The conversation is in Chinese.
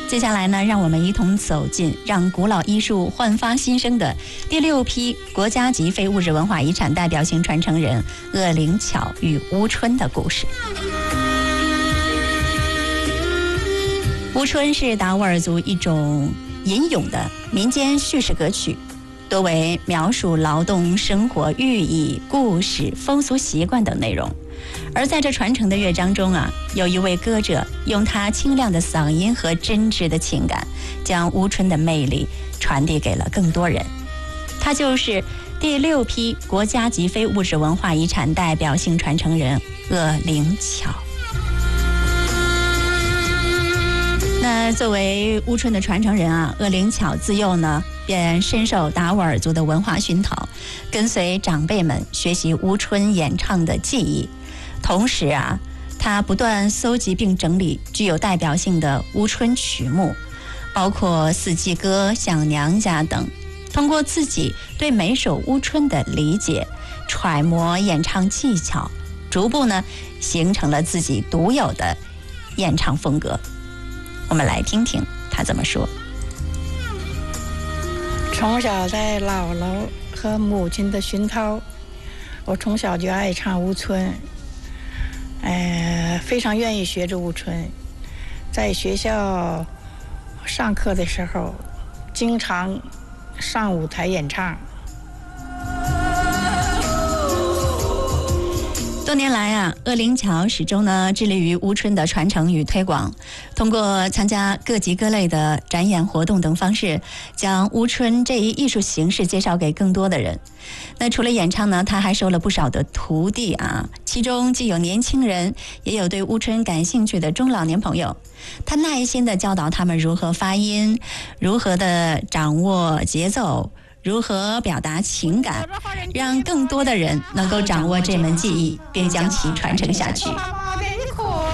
接下来呢，让我们一同走进让古老艺术焕发新生的第6批国家级非物质文化遗产代表性传承人鄂灵巧与乌春的故事。乌春是达斡尔族一种吟咏的民间叙事歌曲，多为描述劳动、生活、寓意、故事、风俗习惯等内容。而在这传承的乐章中啊，有一位歌者用他清亮的嗓音和真挚的情感，将乌春的魅力传递给了更多人。他就是第6批国家级非物质文化遗产代表性传承人鄂灵巧。那作为乌春的传承人啊，鄂灵巧自幼呢便深受达斡尔族的文化熏陶，跟随长辈们学习乌春演唱的技艺。同时啊，他不断搜集并整理具有代表性的乌春曲目，包括四季歌、想娘家等，通过自己对每首乌春的理解，揣摩演唱技巧，逐步呢形成了自己独有的演唱风格。我们来听听他怎么说。 从小在姥姥和母亲的熏陶，我从小就爱唱乌春，非常愿意学着乌春。在学校上课的时候，经常上舞台演唱。 多年来啊，鄂灵巧始终呢致力于乌春的传承与推广，通过参加各级各类的展演活动等方式，将乌春这一艺术形式介绍给更多的人。那除了演唱呢，他还收了不少的徒弟啊，其中既有年轻人，也有对乌春感兴趣的中老年朋友。他耐心地教导他们如何发音，如何的掌握节奏，如何表达情感，让更多的人能够掌握这门技艺，并将其传承下去。